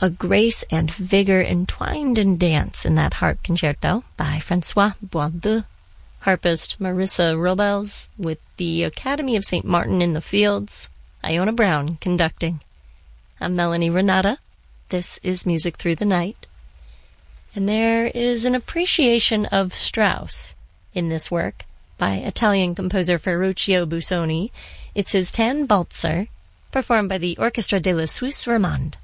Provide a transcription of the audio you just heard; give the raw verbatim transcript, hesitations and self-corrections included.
a grace and vigor entwined in dance in that harp concerto by Francois Boisdeu. Harpist Marissa Robles with the Academy of Saint Martin in the Fields. Iona Brown conducting. I'm Melanie Renata. This is Music Through the Night. And there is an appreciation of Strauss in this work by Italian composer Ferruccio Busoni. It's his Tannwalzer, performed by the Orchestra de la Suisse Romande.